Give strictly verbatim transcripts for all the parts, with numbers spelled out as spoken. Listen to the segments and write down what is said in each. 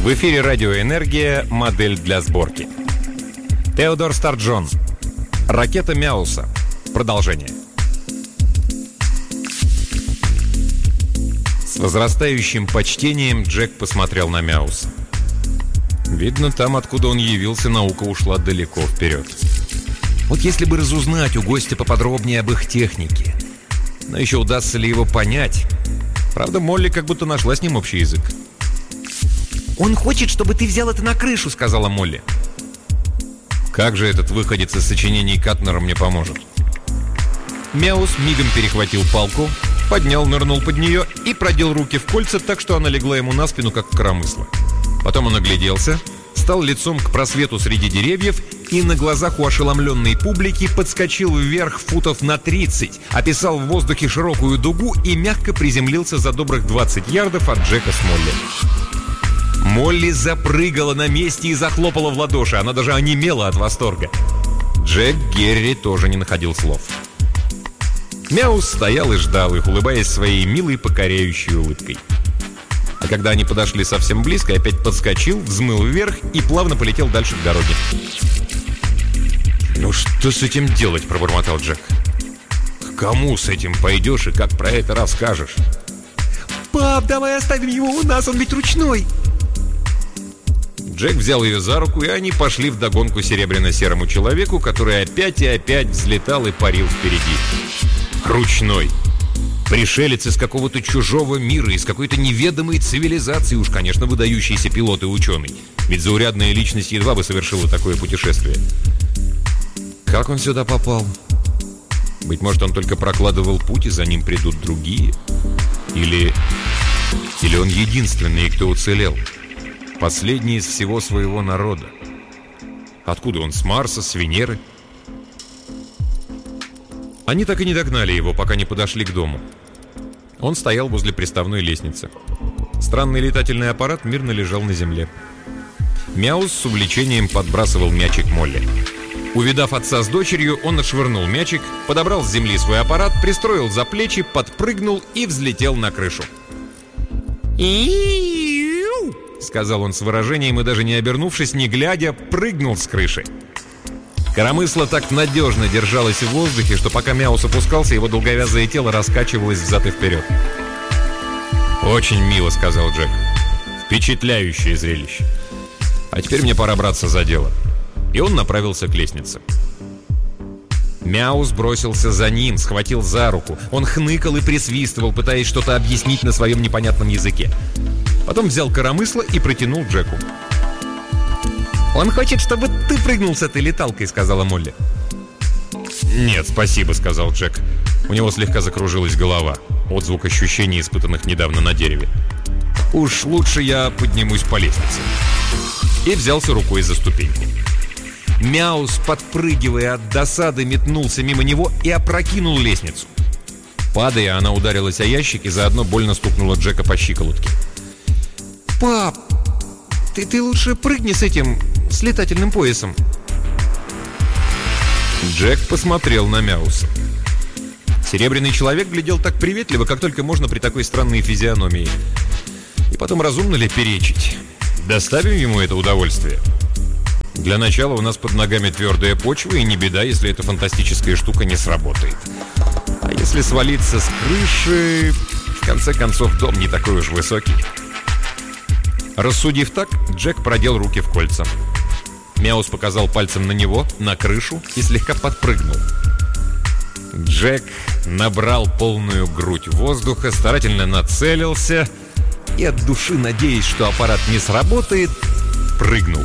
В эфире «Радиоэнергия. Модель для сборки». Теодор Старджон. Ракета Мяуса. Продолжение. С возрастающим почтением Джек посмотрел на Мяуса. Видно, там, откуда он явился, наука ушла далеко вперед. Вот если бы разузнать у гостя поподробнее об их технике. Но еще удастся ли его понять? Правда, Молли как будто нашла с ним общий язык. «Он хочет, чтобы ты взял это на крышу», — сказала Молли. «Как же этот выходец из сочинений Катнера мне поможет?» Мяус мигом перехватил палку, поднял, нырнул под нее и продел руки в кольца так, что она легла ему на спину, как коромысло. Потом он огляделся, стал лицом к просвету среди деревьев и на глазах у ошеломленной публики подскочил вверх футов на тридцать, описал в воздухе широкую дугу и мягко приземлился за добрых двадцать ярдов от Джека с Молли. Молли запрыгала на месте и захлопала в ладоши. Она даже онемела от восторга. Джек Герри тоже не находил слов. Мяус стоял и ждал их, улыбаясь своей милой покоряющей улыбкой. А когда они подошли совсем близко, опять подскочил, взмыл вверх и плавно полетел дальше к дороге. «Ну что с этим делать?» – пробормотал Джек. «К кому с этим пойдешь и как про это расскажешь?» «Пап, давай оставим его у нас, он ведь ручной!» Джек взял ее за руку, и они пошли вдогонку серебряно-серому человеку, который опять и опять взлетал и парил впереди. Ручной. Пришелец из какого-то чужого мира, из какой-то неведомой цивилизации, уж, конечно, выдающийся пилот и ученый. Ведь заурядная личность едва бы совершила такое путешествие. Как он сюда попал? Быть может, он только прокладывал путь, и за ним придут другие? Или... Или он единственный, кто уцелел? Последний из всего своего народа. Откуда он? С Марса, с Венеры? Они так и не догнали его, пока не подошли к дому. Он стоял возле приставной лестницы. Странный летательный аппарат мирно лежал на земле. Мяус с увлечением подбрасывал мячик Молли. Увидав отца с дочерью, он отшвырнул мячик, подобрал с земли свой аппарат, пристроил за плечи, подпрыгнул и взлетел на крышу. «И-и-и-у!» — сказал он с выражением и, даже не обернувшись, не глядя, прыгнул с крыши. Коромысло так надежно держалось в воздухе, что пока Мяус опускался, его долговязое тело раскачивалось взад и вперед. «Очень мило», — сказал Джек. «Впечатляющее зрелище. А теперь мне пора браться за дело». И он направился к лестнице. Мяус бросился за ним, схватил за руку. Он хныкал и присвистывал, пытаясь что-то объяснить на своем непонятном языке. Потом взял коромысло и протянул Джеку. «Он хочет, чтобы ты прыгнул с этой леталкой», — сказала Молли. «Нет, спасибо», — сказал Джек. У него слегка закружилась голова. Отзвук ощущений, испытанных недавно на дереве. «Уж лучше я поднимусь по лестнице». И взялся рукой за ступеньку. Мяус, подпрыгивая от досады, метнулся мимо него и опрокинул лестницу. Падая, она ударилась о ящик и заодно больно стукнула Джека по щиколотке. «Пап, ты, ты лучше прыгни с этим, с летательным поясом». Джек посмотрел на Мяуса. Серебряный человек глядел так приветливо, как только можно при такой странной физиономии. И потом, разумно ли перечить? Доставим ему это удовольствие? Для начала у нас под ногами твердая почва, и не беда, если эта фантастическая штука не сработает. А если свалиться с крыши... В конце концов, дом не такой уж высокий. Рассудив так, Джек продел руки в кольца. Мяус показал пальцем на него, на крышу, и слегка подпрыгнул. Джек набрал полную грудь воздуха, старательно нацелился и, от души надеясь, что аппарат не сработает, прыгнул.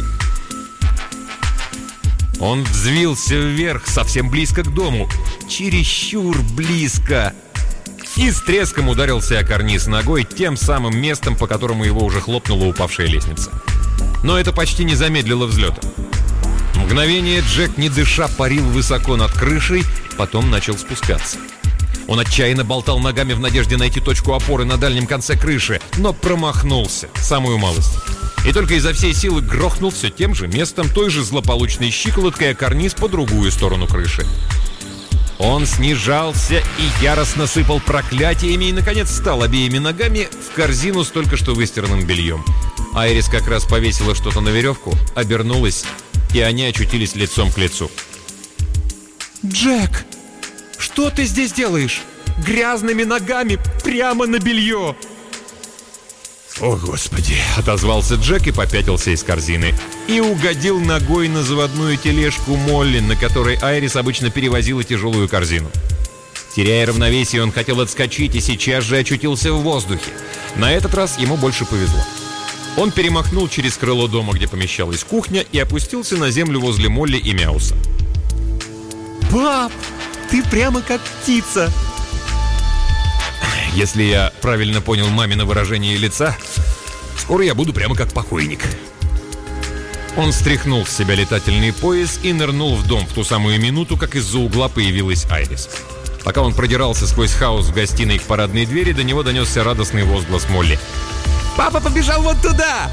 Он взвился вверх, совсем близко к дому. Чересчур близко. И с треском ударился о карниз ногой, тем самым местом, по которому его уже хлопнула упавшая лестница. Но это почти не замедлило взлета. Мгновение Джек, не дыша, парил высоко над крышей, потом начал спускаться. Он отчаянно болтал ногами в надежде найти точку опоры на дальнем конце крыши, но промахнулся, самую малость. И только изо всей силы грохнулся тем же местом, той же злополучной щиколоткой о карниз по другую сторону крыши. Он снижался и яростно сыпал проклятиями и, наконец, встал обеими ногами в корзину с только что выстиранным бельем. Айрис как раз повесила что-то на веревку, обернулась, и они очутились лицом к лицу. «Джек, что ты здесь делаешь? Грязными ногами прямо на белье!» «О, Господи!» — отозвался Джек и попятился из корзины. И угодил ногой на заводную тележку Молли, на которой Айрис обычно перевозила тяжелую корзину. Теряя равновесие, он хотел отскочить и сейчас же очутился в воздухе. На этот раз ему больше повезло. Он перемахнул через крыло дома, где помещалась кухня, и опустился на землю возле Молли и Мяуса. «Пап, ты прямо как птица!» Если я правильно понял мамино выражение лица, скоро я буду прямо как покойник. Он стряхнул с себя летательный пояс и нырнул в дом в ту самую минуту, как из-за угла появилась Айрис. Пока он продирался сквозь хаос в гостиной к парадной двери, до него донесся радостный возглас Молли. «Папа побежал вот туда!»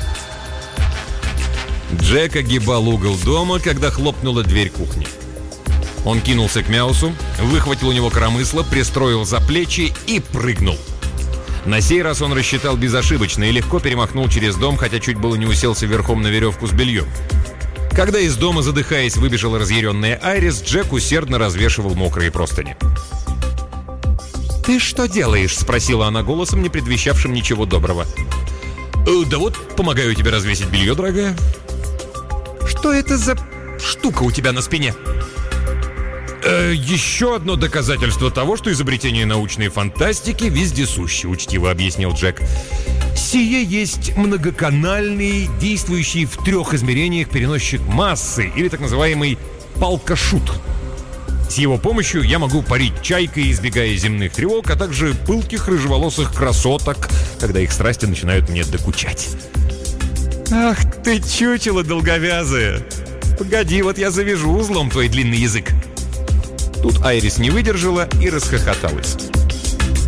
Джек огибал угол дома, когда хлопнула дверь кухни. Он кинулся к Мяусу, выхватил у него коромысло, пристроил за плечи и прыгнул. На сей раз он рассчитал безошибочно и легко перемахнул через дом, хотя чуть было не уселся верхом на веревку с бельем. Когда из дома, задыхаясь, выбежала разъяренная Айрис, Джек усердно развешивал мокрые простыни. «Ты что делаешь?» — спросила она голосом, не предвещавшим ничего доброго. э, «Да вот, помогаю тебе развесить белье, дорогая». «Что это за штука у тебя на спине?» Э, еще одно доказательство того, что изобретение научной фантастики вездесуще, учтиво объяснил Джек. Сие есть многоканальный, действующий в трех измерениях переносчик массы, или так называемый палкашут. С его помощью я могу парить чайкой, избегая земных тревог, а также пылких рыжеволосых красоток, когда их страсти начинают мне докучать. «Ах ты, чучело долговязое! Погоди, вот я завяжу узлом твой длинный язык!» Тут Айрис не выдержала и расхохоталась.